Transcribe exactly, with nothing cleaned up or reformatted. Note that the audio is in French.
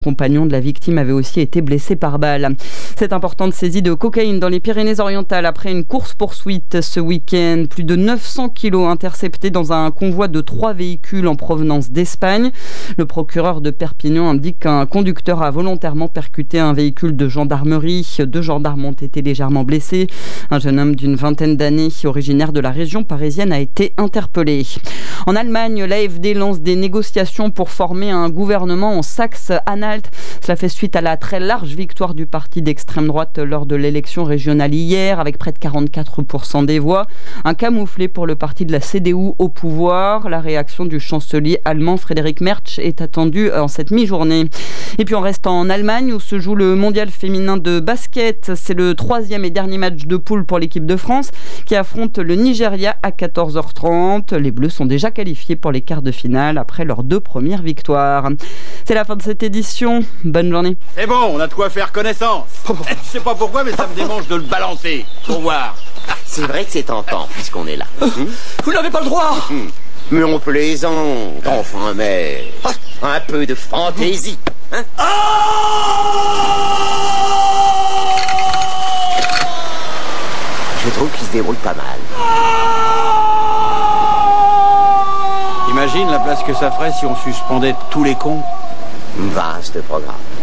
Le compagnon de la victime avait aussi été blessé par balle. Cette importante saisie de cocaïne dans les Pyrénées-Orientales après une course-poursuite ce week-end. Plus de neuf cents kilos interceptés dans un convoi de trois véhicules en provenance d'Espagne. Le procureur de Perpignan indique qu'un conducteur a volontairement percuté un véhicule de gendarmerie. Deux gendarmes ont été légèrement blessés. Un jeune homme d'une vingtaine d'années, originaire de la région parisienne, a été interpellé. En Allemagne, l'A F D lance des négociations pour former un gouvernement en Saxe-Anhalt. Cela fait suite à la très large victoire du parti d'extrême droite lors de l'élection régionale hier, avec près de quarante-quatre pour cent des voix. Un camouflet pour le parti de la C D U au pouvoir. La réaction du chancelier allemand Friedrich Merz est attendue en cette mi-journée. Et puis on reste en Allemagne où se joue le mondial féminin de basket. C'est le troisième et dernier match de poule pour l'équipe de France qui affronte le Nigeria à quatorze heures trente. Les Bleus sont déjà qualifiés pour les quarts de finale après leurs deux premières victoires. C'est la fin de cette édition. Bonne journée. C'est bon, on a de quoi faire connaissance. Je sais pas pourquoi, mais ça me démange de le balancer. Pour voir. C'est vrai que c'est tentant, puisqu'on est là. Hum Vous n'avez pas le droit. Hum. Mais on plaisante. Enfin, mais... un peu de fantaisie. Hein? Ah Je trouve qu'il se débrouille pas mal. Imagine la place que ça ferait si on suspendait tous les cons. Vaste programme.